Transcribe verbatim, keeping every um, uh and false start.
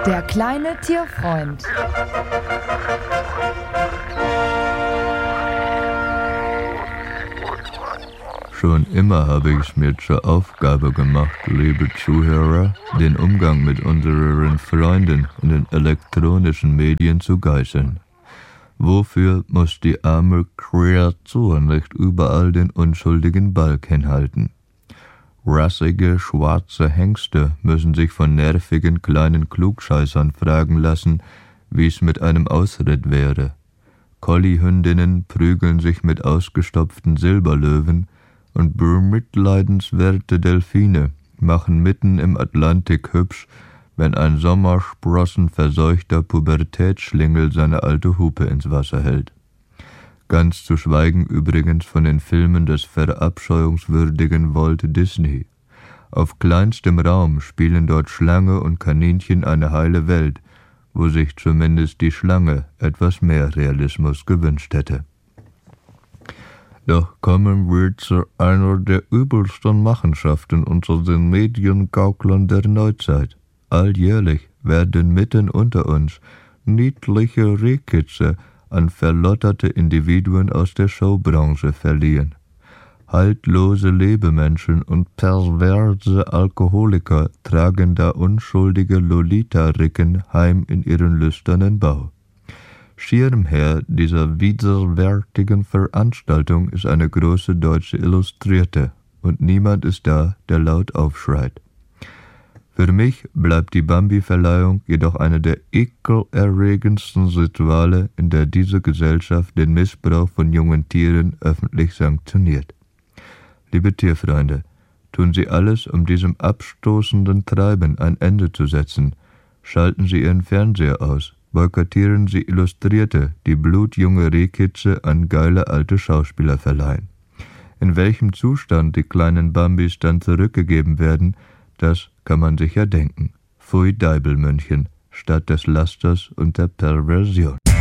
Der kleine Tierfreund. Schon immer habe ich es mir zur Aufgabe gemacht, liebe Zuhörer, den Umgang mit unseren Freunden in den elektronischen Medien zu geißeln. Wofür muss die arme Kreatur nicht überall den unschuldigen Balg hinhalten? Rassige, schwarze Hengste müssen sich von nervigen kleinen Klugscheißern fragen lassen, wie es mit einem Ausritt wäre. Collihündinnen prügeln sich mit ausgestopften Silberlöwen und bemitleidenswerte Delfine machen mitten im Atlantik hübsch, wenn ein sommersprossenverseuchter Pubertätsschlingel seine alte Hupe ins Wasser hält. Ganz zu schweigen übrigens von den Filmen des verabscheuungswürdigen Walt Disney. Auf kleinstem Raum spielen dort Schlange und Kaninchen eine heile Welt, wo sich zumindest die Schlange etwas mehr Realismus gewünscht hätte. Doch kommen wir zu einer der übelsten Machenschaften unter den Mediengauklern der Neuzeit. Alljährlich werden mitten unter uns niedliche Rehkitze an verlotterte Individuen aus der Showbranche verliehen. Haltlose Lebemenschen und perverse Alkoholiker tragen da unschuldige Lolita-Ricken heim in ihren lüsternen Bau. Schirmherr dieser widerwärtigen Veranstaltung ist eine große deutsche Illustrierte, und niemand ist da, der laut aufschreit. Für mich bleibt die Bambi-Verleihung jedoch eine der ekelerregendsten Rituale, in der diese Gesellschaft den Missbrauch von jungen Tieren öffentlich sanktioniert. Liebe Tierfreunde, tun Sie alles, um diesem abstoßenden Treiben ein Ende zu setzen. Schalten Sie Ihren Fernseher aus, boykottieren Sie Illustrierte, die blutjunge Rehkitze an geile alte Schauspieler verleihen. In welchem Zustand die kleinen Bambis dann zurückgegeben werden, das kann man sich ja denken. Pfui Deibelmönchen, statt des Lasters und der Perversion.